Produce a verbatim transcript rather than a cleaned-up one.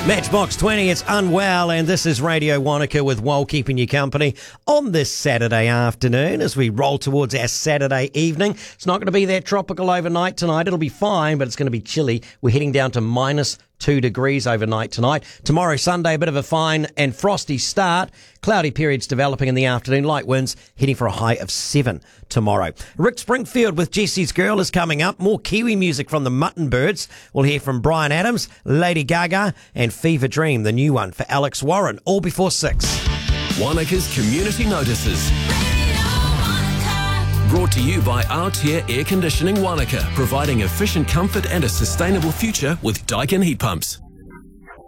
Matchbox twenty, it's Unwell, and this is Radio Wanaka with Wal keeping you company on this Saturday afternoon as we roll towards our Saturday evening. It's not going to be that tropical overnight tonight. It'll be fine, but it's going to be chilly. We're heading down to minus two degrees overnight tonight. Tomorrow, Sunday, a bit of a fine and frosty start. Cloudy periods developing in the afternoon. Light winds heading for a high of seven tomorrow. Rick Springfield with Jesse's Girl is coming up. More Kiwi music from the Mutton Birds. We'll hear from Bryan Adams, Lady Gaga, and Fever Dream, the new one for Alex Warren, all before six. Wanaka's Community Notices. Brought to you by Aotea Air Conditioning Wanaka, providing efficient comfort and a sustainable future with Daikin heat pumps.